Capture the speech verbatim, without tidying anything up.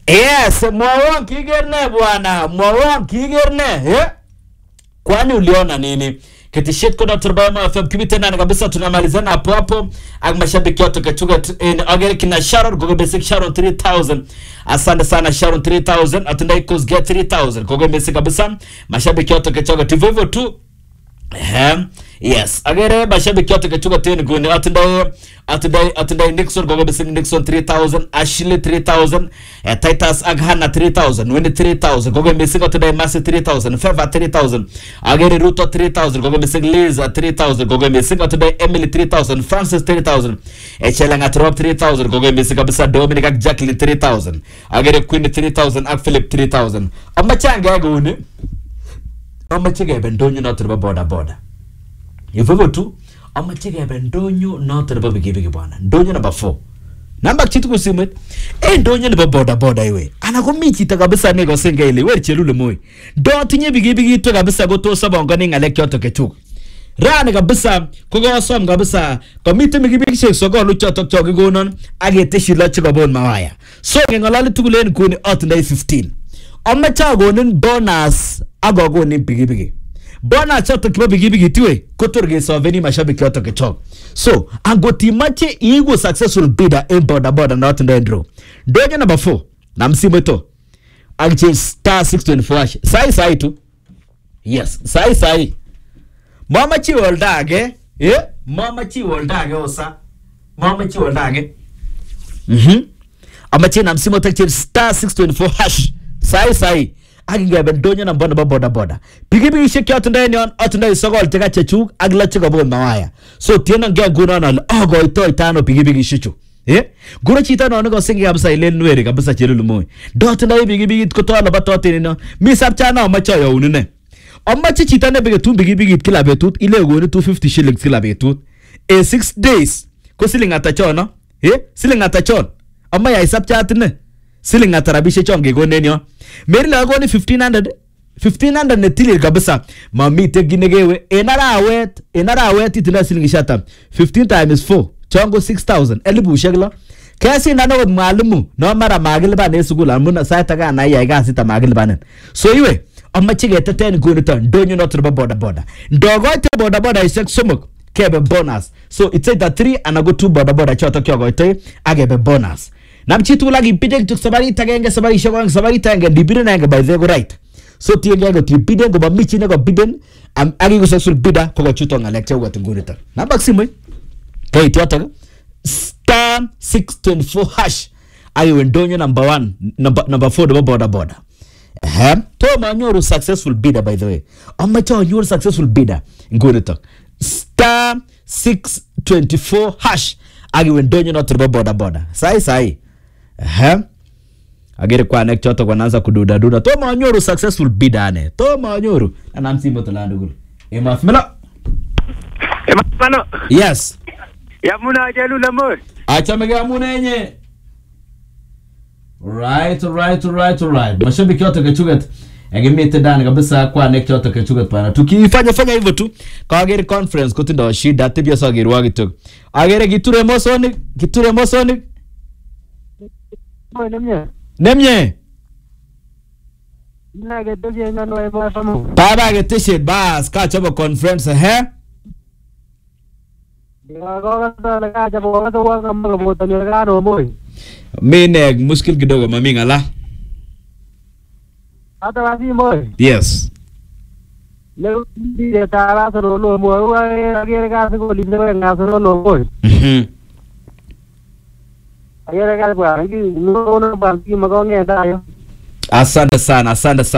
Yes, mwawon kigerne bwana, mwawon kigerne, eh? Kwani uliona nini? Kitishit kuna turbama F M kibitena na kabisa tunamalizana hapo hapo. Ak mashabiki wote kachuga in agere kina Sharon gogo basic Sharon three thousand. Asante sana Sharon three thousand. Atundai kos get three thousand. Gogo basic kabisa. Mashabiki wote kachuga tivovo tu. Ehem. Yes. Agere mashabiki wote kachuga tena guni atundai atundai atundai Nixon gogo basic Nixon three thousand, Ashley three thousand, eh, Titus Aghana three thousand, Winnie three thousand, gogo basic atundai Mercy three thousand, Favor three thousand, agere Ruto three thousand, gogo basic Liz three thousand, gogo basic atundai Emily three thousand, Francis three thousand, Echelanga Rob three thousand, gogo basic kabisa Dominic ak Jacqueline three thousand, agere Queen three thousand ak Philip three thousand. Amachanga guni amachige bendonyo na turba boda boda. Hivyo tu amachige bendonyo na turba bigi bigi bwana. Ndonyo number four. Namba chitu kusimet. Eh ndonyo ni boda boda iwe. Anakomichi ta kabisa nego sengele we chelule moy. Do tinye bigi bigi to kabisa goto sabonga ni ngale kyoto kechuka. Rani kabisa kugo som kabisa komite bigi bigi che sogo lu choto chogi gonon agete shilo chikobon mawaya. So ngolali tukulen kuni atundai fifteen. Amacha gonin bonus agogo ni bigi bigi. Bona chato kiba bigi bigi tiwe kotorge soveni mashabiki yote kechok. So angoti mache igu successful bidder in boda boda not in the draw. Doja number four na msimu to agche star six twenty-four hash. Sai sai tu. Yes, sai sai. Mama chi woldage, eh? Mama chi woldage osa. Mama chi woldage. Mhm. Amache na msimu to star six twenty-four hash. Sai sai. Aginga bendonya na boda boda boda. Pigi pigi sheki atunda nyon atunda isogol tega chechuk agla chika bon mawaya. So tiena ngia guna na ogo ito itano pigi pigi shichu. Eh? Gura chita na onego singi kabisa ile nwere kabisa chilulu moy. Do atunda pigi pigi kutoa na bato atini mi sapcha na macha ya unune. Amachi chita ne bige tu pigi pigi kila betut ile go ni two hundred fifty shillings kila betut. In six days ko siling atachon no? Eh? Siling atachon. Amma ya sapcha atine. Siling atarabishe chonge go nenyo. Meri la go ni fifteen hundred. fifteen hundred netili kabisa. Mami te ginegewe. Enara awet. Enara awet itina siling shata. fifteen times four. Chongo six thousand. Elibu shegla. Kasi nano wad malumu. No mara magilba ne sugula. Muna saita ka na iya iga sita magilba nen. So iwe. Amma chige tete ni guniton. Donyo noturba boda boda. Dogo ite boda boda isek sumuk. Kebe bonus. So it's eight three and I go two boda boda choto kyo go ite. Agebe bonus. Namchitu lagi pideng tuk sabari tagenge sabari shogong sabari tagenge dibiden nenge by the right. So tienge go tipiden go bamichi nego biden am agi go sexual bida ko chuto ngalekte go tungurita. Na baximo kay tiota star six twenty-four hash ayo wendonyo number one number number four the border border. Eh to manyoru successful bidder by the way. Amacho your successful bidder ngurita. Star six twenty-four hash ayo wendonyo not the border border. Sai sai. Ehem. Agere kwa nek choto kwa nanza kududa duda. To maonyoro successful bidane. To maonyoro. Na msimu to landugul. Ema fmela. Ema pano. Yes. Ya muna ajelu lamo. Acha mega muna enye. Right, right, right, right. Mashabiki yote kechuget. Egemete dani kabisa kwa nek choto kechuget pana. Tukifanya fanya hivyo tu. Kwa agere conference kutindo shida tibia so agere wagituk. Agere giture mosoni, giture mosoni. Nemye. Nemye. Na ke toje ngano e ba famu. Baba ke tishet bas ka chabo conference he. Ya go ga na ka chabo ga to wa ngam go to ni ga no moy. Mine muskil kidogo mami ngala. Ata wasi moy. Yes. Le di de tara so lo mo wa ga ga go li de ga so lo moy. Mhm. Ayere ga kwa ngi no no ba ki magonge da yo. Asante sana, asante sana.